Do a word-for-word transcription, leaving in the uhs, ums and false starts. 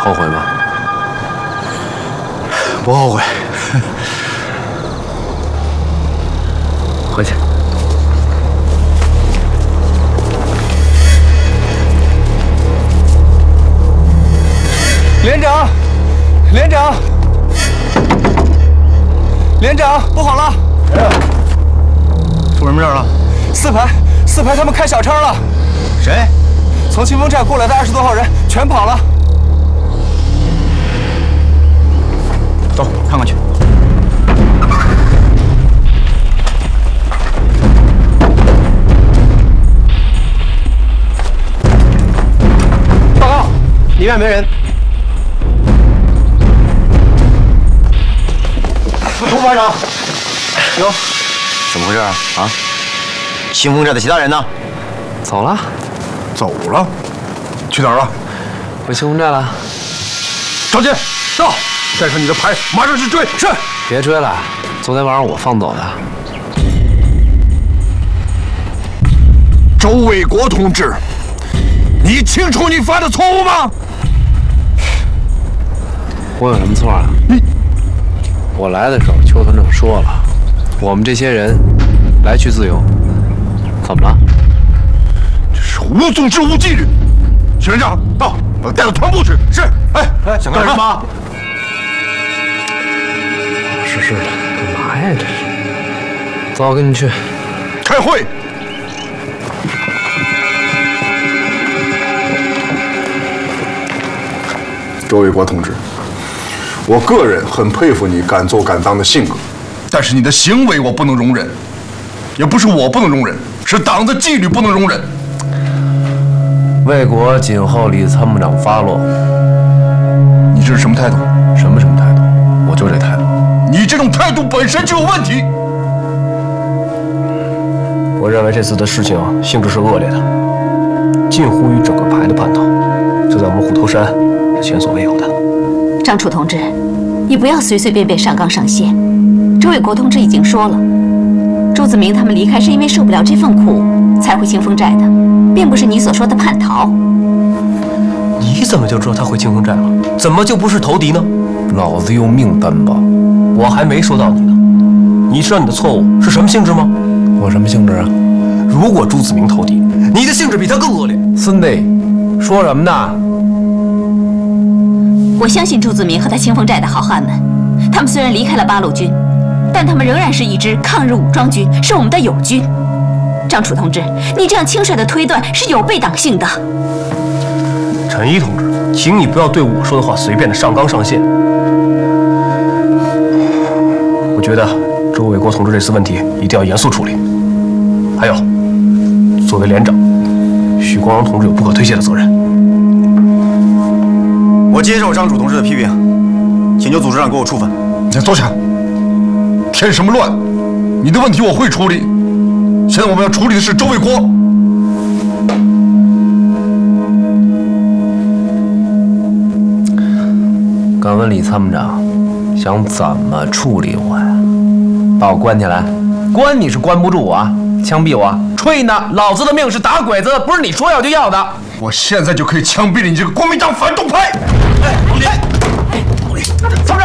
后悔吗？ 不后悔。 回去。 连长，连长，连长，不好了！ 谁呀？出什么事了？ 四排，四排他们开小差了。 谁？ 从清风寨过来的二十多号人全跑了。 走，看看去。 报告，里面没人。 涂排长，哟，怎么回事啊？啊？清风寨的其他人呢？ 走了。 走了？去哪儿了？ 回清风寨了。 赵健，到，带上你的排，马上去追。是。 别追了，昨天晚上我放走的。 周卫国同志，你清楚你犯的错误吗？ 我有什么错啊？ 你， 我来的时候，邱团长说了，我们这些人来去自由。怎么了？ 这是无组织无纪律。许连长，到，把他带到团部去。是。哎哎，想干什么？ 是是的，干嘛呀？这是。走，我跟你去。 开会。周卫国同志，我个人很佩服你敢做敢当的性格，但是你的行为我不能容忍，也不是我不能容忍，是党的纪律不能容忍。 为国谨候李参谋长发落。 你这是什么态度？ 什么什么态度？我就这态度。 你这种态度本身就有问题。 我认为这次的事情性质是恶劣的，近乎于整个排的叛逃，这在我们虎头山是前所未有的。 张楚同志，你不要随随便便上纲上线。周卫国同志已经说了，朱子明他们离开是因为受不了这份苦才回清风寨的，并不是你所说的叛逃。 你怎么就知道他回清风寨了？怎么就不是投敌呢？ 老子用命担保。 我还没说到你呢，你知道你的错误是什么性质吗？ 我什么性质啊？ 如果朱子明投敌，你的性质比他更恶劣。 孙子，说什么呢？ 我相信朱子明和他清风寨的好汉们，他们虽然离开了八路军，但他们仍然是一支抗日武装军，是我们的友军。张楚同志，你这样轻率的推断是有悖党性的。 陈一同志，请你不要对我说的话随便的上纲上线。我觉得周卫国同志这次问题一定要严肃处理。还有，作为连长，许光荣同志有不可推卸的责任。 我接受张楚同志的批评，请求组织长给我处分。 你先坐下，添什么乱？你的问题我会处理。现在我们要处理的是周卫国。 敢问李参谋长，想怎么处理我呀？把我关起来？关你是关不住我啊！枪毙我？吹呢！老子的命是打鬼子，不是你说要就要的。 我现在就可以枪毙你这个国民党反动派！ 哎，